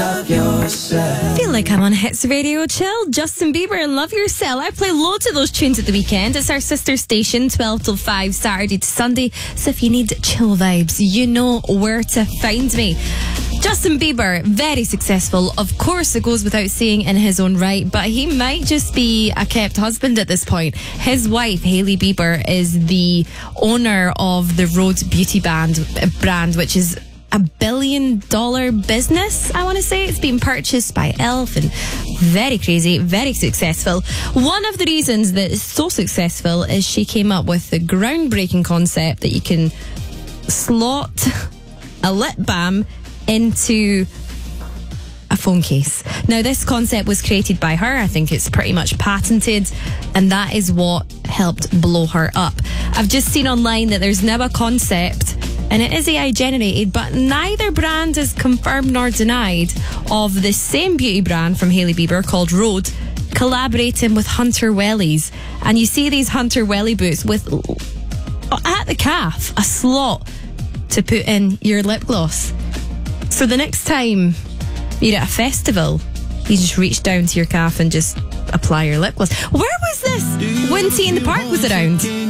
love yourself. Feel like I'm on Hits Radio Chill. Justin Bieber, Love Yourself. I play loads of those tunes at the weekend. It's our sister station, 12 till 5, Saturday to Sunday. So if you need chill vibes, you know where to find me. Justin Bieber, very successful. Of course, it goes without saying in his own right, but he might just be a kept husband at this point. His wife, Hailey Bieber, is the owner of the Rhodes Beauty brand, which is $1 billion business, I want to say. It's been purchased by Elf and very crazy, very successful. One of the reasons that it's so successful is she came up with the groundbreaking concept that you can slot a lip balm into a phone case. Now, this concept was created by her. I think it's pretty much patented, and that is what helped blow her up. I've just seen online that there's now a concept, and it is AI generated, but neither brand is confirmed nor denied, of the same beauty brand from Hailey Bieber called Rhode collaborating with Hunter Wellies. And you see these Hunter Welly boots with, at the calf, a slot to put in your lip gloss. So the next time you're at a festival, you just reach down to your calf and just apply your lip gloss. Where was this when Tea in the Park was around?